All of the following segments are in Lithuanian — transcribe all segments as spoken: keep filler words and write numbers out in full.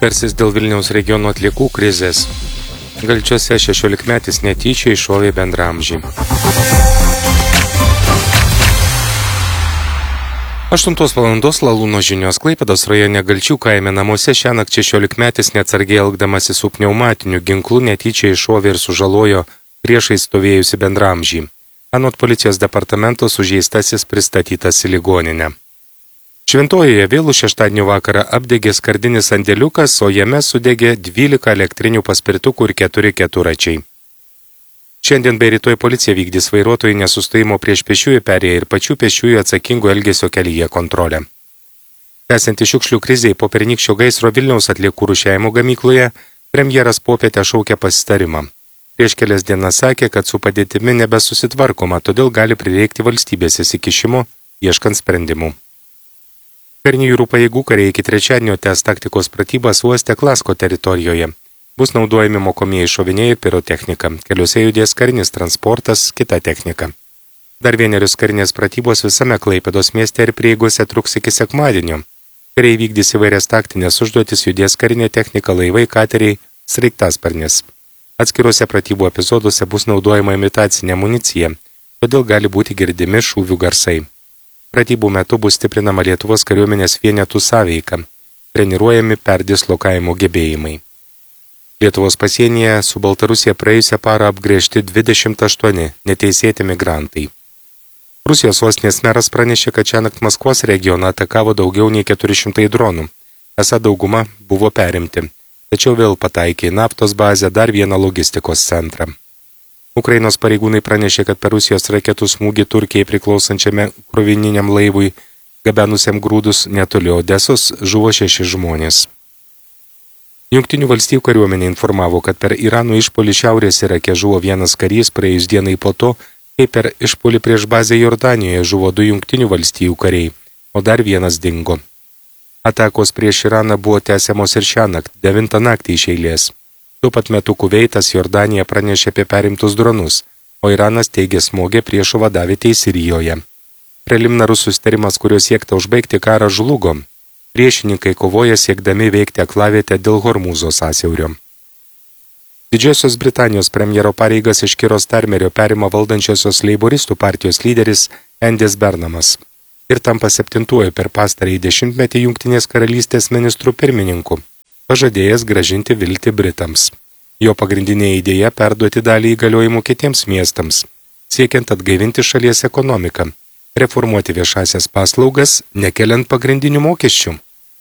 Tarsis dėl Vilniaus regiono atliekų krizės. Galčiuose šešiolikmetis netyčia iššovė bendramžį. aštuntos valandos Lalūno žinios. Klaipėdos rajone Galčių kaime namuose šiąnakt šešiolikmetis neatsargiai elgdamasis su pneumatiniu ginklu netyčia iššovė ir sužalojo priešai stovėjusi bendramžį. Anot policijos departamento sužeistasis pristatytas į ligoninę. Šventojoje vėlų šeštadienio vakarą apdegė skardinis sandėliukas, o jame sudegė dvylika elektrinių paspirtukų ir keturi keturračiai. Šiandien bei rytoj policija vykdys vairuotojų nesustojimo prieš pėsčiųjų perėją ir pačių pėsčiųjų atsakingų elgesio kelyje kontrolę. Tęsiant šiukšlių krizei po pernykščio gaisro Vilniaus atliekų rūšiavimo gamykloje, premjeras popietę šaukė pasitarimą. Prieš kelias dienas sakė, kad su padėtimi nebesusitvarkoma, todėl gali prireikti valstybės įsikišimo, ieškant sprendimų. Karinių jūrų pajėgų kariai iki trečiadienio tęs taktikos pratybas uoste Klasko teritorijoje. Bus naudojami mokomieji šoviniai ir pirotechnika. Keliuose judės karinis transportas, kita technika. Dar vienerius karinės pratybos visame Klaipėdos mieste ir prieigose truks iki sekmadienio. Kariai vykdys įvairias taktinės užduotis, judės karinė technika, laivai, kateriai, sraigtasparnis. Atskiruose pratybų epizoduose bus naudojama imitacinė amunicija, todėl gali būti girdimi šūvių garsai. Pratybų metu bus stiprinama Lietuvos kariuomenės vienetų sąveika, treniruojami perdislokavimo gebėjimai. Lietuvos pasienyje su Baltarusija praėjusią parą apgręžti dvidešimt aštuoni neteisėti migrantai. Rusijos sostinės meras pranešė, kad šiąnakt Maskvos regioną atakavo daugiau nei keturi šimtai dronų. Esą dauguma buvo perimti, tačiau vėl pataikė į naftos bazę dar vieną logistikos centrą. Ukrainos pareigūnai pranešė, kad per Rusijos raketų smūgį Turkijai priklausančiame krovininiam laivui gabenusiam grūdus netoli Odesos žuvo šeši žmonės. Jungtinių valstijų kariuomenė informavo, kad per Irano išpuolį šiaurės Irake žuvo vienas karys praėjus dienai po to, kai per išpuolį prieš bazę Jordanijoje žuvo du Jungtinių valstijų kariai, o dar vienas dingo. Atakos prieš Iraną buvo tęsiamos ir šiąnakt, devintą naktį iš eilės. Tuo pat metu Kuveitas Jordanija pranešė apie perimtus dronus, o Iranas teigė smogė priešo vadavietei Sirijoje. Preliminarus susitarimas, kurio siekta užbaigti karą, žlugo. Priešininkai kovoja siekdami veikti aklavietę dėl Hormūzo sąsiaurio. Didžiosios Britanijos premjero pareigas iš Kiro Starmerio perima valdančiosios leiboristų partijos lyderis Endis Bernamas ir tampa septintuoju per pastarąjį dešimtmetį Jungtinės karalystės ministrų pirmininku, pažadėjęs grąžinti viltį Britams. Jo pagrindinė idėja perduoti dalį įgaliojimų kitiems miestams, siekiant atgaivinti šalies ekonomiką, reformuoti viešasias paslaugas, nekeliant pagrindinių mokesčių.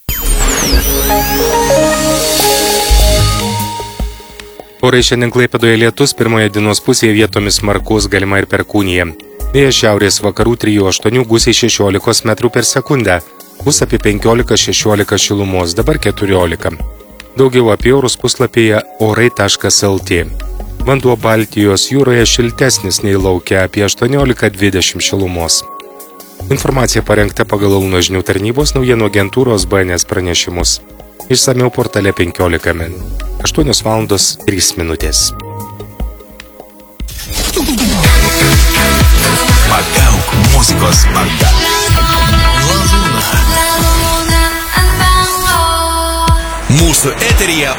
Orai šiandien Klaipėdoje lietus, pirmoje dienos pusėje vietomis smarkus, galima ir perkūnija. Vėjas šiaurės vakarų trijų aštuonių gūsiai šešiolikos metrų per sekundę. Bus apie penkiolika šešiolika šilumos, dabar keturiolika. Daugiau apie orus puslapyje orai taškas lt. Vanduo Baltijos jūroje šiltesnis nei lauke, apie aštuoniolika dvidešimt šilumos. Informacija parengta pagal Lalūno žinių tarnybos naujienų agentūros B N S pranešimus. Išsamiau portale penkiolika min. aštuonios valandos trys minutės. Pagauk muzikos banga. Mūsų eteryje